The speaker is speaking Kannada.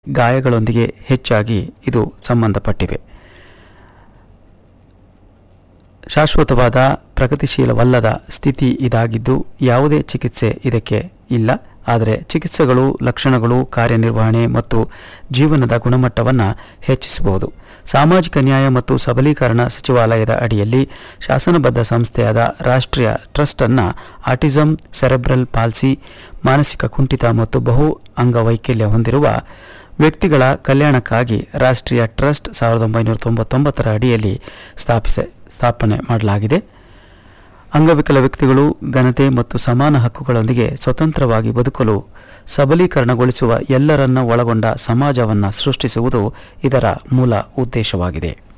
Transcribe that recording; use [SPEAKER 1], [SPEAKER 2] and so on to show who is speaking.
[SPEAKER 1] ಗಾಯಗಳೊಂದಿಗೆ ಹೆಚ್ಚಾಗಿ ಇದು ಸಂಬಂಧಪಟ್ಟಿವೆ. ಶಾಶ್ವತವಾದ ಪ್ರಗತಿಶೀಲವಲ್ಲದ ಸ್ಥಿತಿ ಇದಾಗಿದ್ದು ಯಾವುದೇ ಚಿಕಿತ್ಸೆ ಇದಕ್ಕೆ ಇಲ್ಲ. ಆದರೆ ಚಿಕಿತ್ಸೆಗಳು ಲಕ್ಷಣಗಳು, ಕಾರ್ಯನಿರ್ವಹಣೆ ಮತ್ತು ಜೀವನದ ಗುಣಮಟ್ಟವನ್ನು ಹೆಚ್ಚಿಸಬಹುದು. ಸಾಮಾಜಿಕ ನ್ಯಾಯ ಮತ್ತು ಸಬಲೀಕರಣ ಸಚಿವಾಲಯದ ಅಡಿಯಲ್ಲಿ ಶಾಸನಬದ್ಧ ಸಂಸ್ಥೆಯಾದ ರಾಷ್ಟ್ರೀಯ ಟ್ರಸ್ಟ್ ಅನ್ನು ಆಟಿಸಂ, ಸೆರೆಬ್ರಲ್ ಪಾಲ್ಸಿ, ಮಾನಸಿಕ ಕುಂಠಿತ ಮತ್ತು ಬಹು ಅಂಗವೈಕಲ್ಯ ಹೊಂದಿರುವ ವ್ಯಕ್ತಿಗಳ ಕಲ್ಯಾಣಕ್ಕಾಗಿ ರಾಷ್ಟ್ರೀಯ ಟ್ರಸ್ಟ್ 1999ರ ಅಡಿಯಲ್ಲಿ ಸ್ಥಾಪನೆ ಮಾಡಲಾಗಿದೆ. ಅಂಗವಿಕಲ ವ್ಯಕ್ತಿಗಳು ಘನತೆ ಮತ್ತು ಸಮಾನ ಹಕ್ಕುಗಳೊಂದಿಗೆ ಸ್ವತಂತ್ರವಾಗಿ ಬದುಕಲು ಸಬಲೀಕರಣಗೊಳಿಸುವ ಎಲ್ಲರನ್ನ ಒಳಗೊಂಡ ಸಮಾಜವನ್ನು ಸೃಷ್ಟಿಸುವುದು ಇದರ ಮೂಲ ಉದ್ದೇಶವಾಗಿದೆ.